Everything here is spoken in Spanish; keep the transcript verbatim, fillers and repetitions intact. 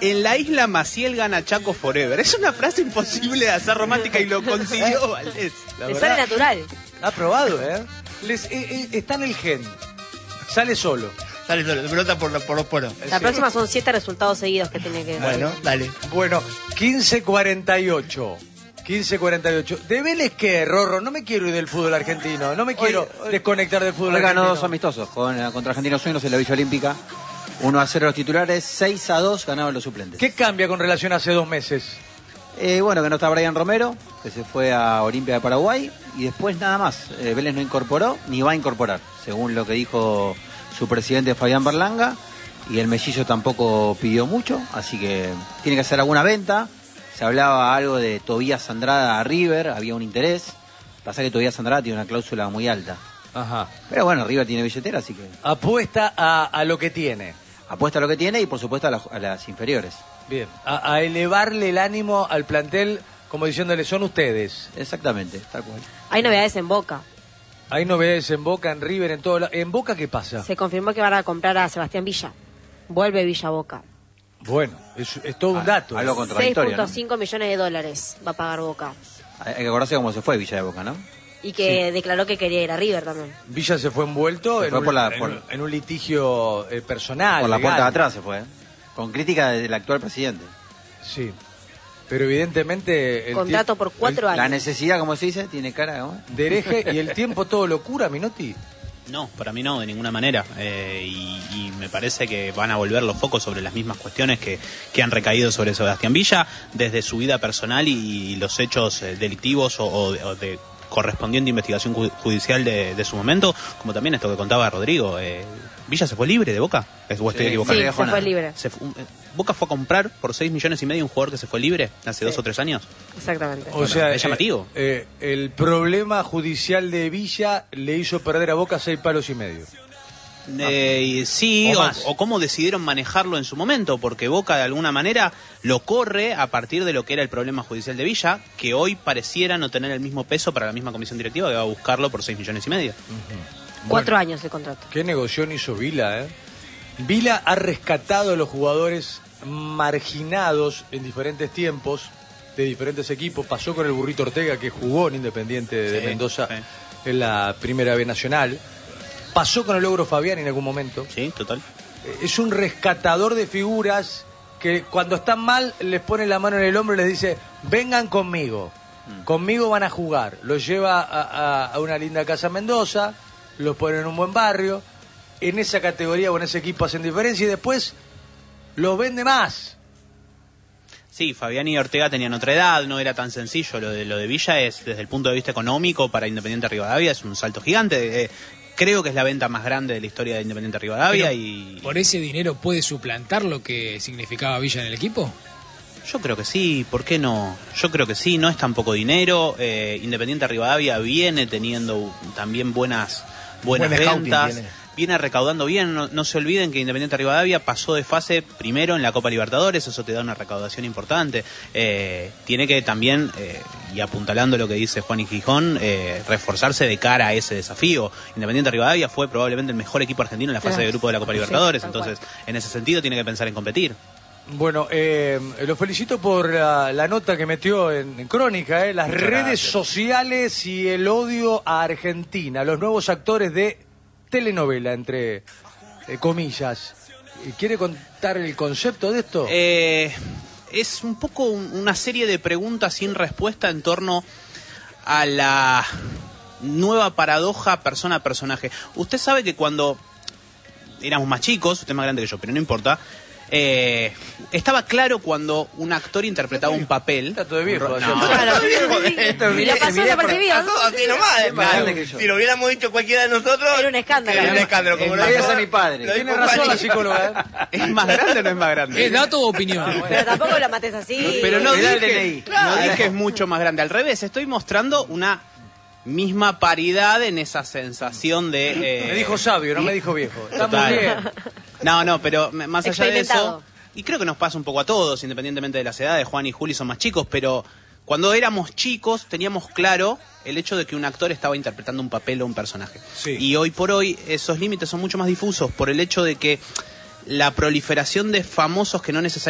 en la isla Maciel gana Chaco Forever. Es una frase imposible de hacer romántica y lo consiguió Valdés. Le sale natural. Ha probado, ¿eh? Les, eh, eh, está en el gen. Sale solo. Sale solo, pelota por, por los poros. La Sí. próxima son siete resultados seguidos que tiene que... Bueno, dale. Bueno, quince cuarenta y ocho. quince cuarenta y ocho. ¿De Vélez qué, Rorro? No me quiero ir del fútbol argentino. No me quiero Hoy- hoy- desconectar del fútbol Hoy ganó argentino. dos amistosos con, contra Argentinos Juniors en la Villa Olímpica. uno a cero los titulares, seis a dos ganaban los suplentes. ¿Qué cambia con relación a hace dos meses? Eh, bueno, que no está Brian Romero, que se fue a Olimpia de Paraguay, y después nada más. Eh, Vélez no incorporó ni va a incorporar, según lo que dijo su presidente Fabián Berlanga, y el Mellillo tampoco pidió mucho, así que tiene que hacer alguna venta. Se hablaba algo de Tobías Andrada a River, había un interés. Pasa que Tobías Andrada tiene una cláusula muy alta. Ajá. Pero bueno, River tiene billetera, así que Apuesta a, a lo que tiene. apuesta a lo que tiene y por supuesto a, la- a las inferiores. Bien. A, a elevarle el ánimo al plantel, como diciéndole, son ustedes. Exactamente, tal cual. Hay novedades en Boca. Hay novedades en Boca, en River, en todo. la- ¿En Boca qué pasa? Se confirmó que van a comprar a Sebastián Villa. Vuelve Villa a Boca. Bueno, es, es todo un Ah, dato. algo ¿eh? seis contradictorio, punto ¿no? cinco millones de dólares va a pagar Boca. Hay hay que acordarse cómo se fue Villa de Boca, ¿no? Y que declaró que quería ir a River también. Villa se fue envuelto Se en, fue un, por la- en por- un- en un litigio eh, personal. Por la legal. puerta de atrás se fue, ¿eh? Con crítica del actual presidente. Sí. Pero evidentemente... El Contrato tie- por cuatro el- La años. necesidad, como se dice, tiene cara, ¿no? De hereje y el tiempo todo locura, Minotti. No, para mí no, de ninguna manera. Eh, y, y me parece que van a volver los focos sobre las mismas cuestiones que, que han recaído sobre Sebastián Villa, desde su vida personal y, y los hechos eh, delictivos o, o de, o de correspondiente investigación ju- judicial de, de su momento, como también esto que contaba Rodrigo. Eh, Villa se fue libre de Boca. ¿O estoy Sí, equivocado? Sí, no le se dejó fue nada. libre. Se fu- eh, Boca fue a comprar por seis millones y medio un jugador que se fue libre hace Sí. dos o tres años. Exactamente. O Bueno, sea, es llamativo. eh, eh, el problema judicial de Villa le hizo perder a Boca seis palos y medio. Eh, y sí, O o, más. o cómo decidieron manejarlo en su momento, porque Boca de alguna manera lo corre a partir de lo que era el problema judicial de Villa, que hoy pareciera no tener el mismo peso para la misma comisión directiva que va a buscarlo por seis millones y medio. Cuatro años de contrato. Qué negoción hizo Vila, ¿eh? Vila ha rescatado a los jugadores marginados en diferentes tiempos de diferentes equipos. Pasó con el Burrito Ortega, que jugó en Independiente de Sí, Mendoza sí. en la Primera B Nacional. Pasó con el Ogro Fabián en algún momento. Sí, total. Eh, Es un rescatador de figuras que cuando están mal les pone la mano en el hombro y les dice, vengan conmigo, conmigo van a jugar. Los lleva a, a- a una linda casa en Mendoza, los pone en un buen barrio, en esa categoría o en ese equipo hacen diferencia y después los vende más. Sí, Fabián y Ortega tenían otra edad, no era tan sencillo. Lo de, lo de Villa es, desde el punto de vista económico, para Independiente Rivadavia es un salto gigante. Eh, creo que es la venta más grande de la historia de Independiente Rivadavia. Pero, y ¿por ese dinero puede suplantar lo que significaba Villa en el equipo? Yo creo que sí, ¿por qué no? Yo creo que sí, no es tan poco dinero. Eh, Independiente Rivadavia viene teniendo también buenas, buenas Buen scouting ventas. tiene. Viene recaudando bien, no, no se olviden que Independiente Rivadavia pasó de fase primero en la Copa Libertadores, eso te da una recaudación importante. Eh, tiene que también, eh, y apuntalando lo que dice Juan y Gijón, eh, reforzarse de cara a ese desafío. Independiente Rivadavia fue probablemente el mejor equipo argentino en la fase Claro. de grupo de la Copa Sí, Libertadores, tal entonces en ese sentido tiene que pensar en competir. Bueno, eh, lo felicito por la, la nota que metió en, en Crónica, eh, las Muchas redes gracias. sociales y el odio a Argentina, los nuevos actores de telenovela, entre eh, comillas. ¿Quiere contar el concepto de esto? Eh, es un poco un- una serie de preguntas sin respuesta en torno a la nueva paradoja persona-personaje. Usted sabe que cuando éramos más chicos, usted es más grande que yo, pero no importa, eh, estaba claro cuando un actor interpretaba un papel. Está todo de viejo, No, así. no, Claro, Esto es y bien- la pasó desapercibido. Pasó así nomás, Es más claro. grande que yo. Si lo hubiéramos dicho cualquiera de nosotros, Era un escándalo. Era un escándalo. Como Es lo más dijo- grande que mi padre. lo Tiene dijo razón la Juan. psicóloga, ¿eh? ¿Es más grande o no es más grande? ¿Es dato o opinión? Pero tampoco la mates así. Pero no Me da el dije, D N I. no dije es mucho más grande. Al revés, estoy mostrando una misma paridad en esa sensación de... eh, Me dijo sabio, no me dijo viejo. Está muy Total. bien. No, no, pero m- más allá de eso, Experimentado. y creo que nos pasa un poco a todos, independientemente de las edades, Juan y Juli son más chicos, pero cuando éramos chicos teníamos claro el hecho de que un actor estaba interpretando un papel o un personaje. Sí. Y hoy por hoy esos límites son mucho más difusos por el hecho de que la proliferación de famosos que no necesariamente